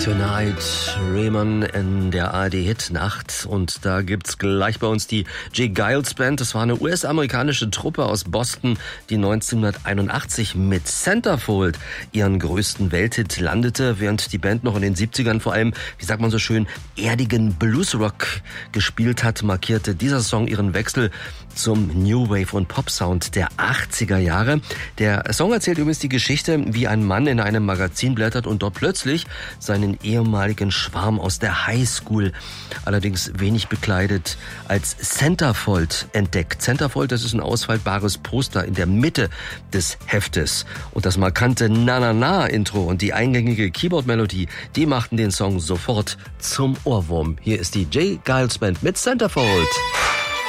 Tonight, Rayman in der ARD-Hit-Nacht. Und da gibt's gleich bei uns die J. Geils Band. Das war eine US-amerikanische Truppe aus Boston, die 1981 mit Centerfold ihren größten Welthit landete, während die Band noch in den 70ern vor allem, wie sagt man so schön, erdigen Bluesrock gespielt hat, markierte dieser Song ihren Wechsel zum New Wave und Pop Sound der 80er Jahre. Der Song erzählt übrigens die Geschichte, wie ein Mann in einem Magazin blättert und dort plötzlich seinen ehemaligen Schwarm aus der Highschool, allerdings wenig bekleidet, als Centerfold entdeckt. Centerfold, das ist ein ausfaltbares Poster in der Mitte des Heftes. Und das markante Na-Na-Na-Intro und die eingängige Keyboard-Melodie, die machten den Song sofort zum Ohrwurm. Hier ist die J. Geils Band mit Centerfold.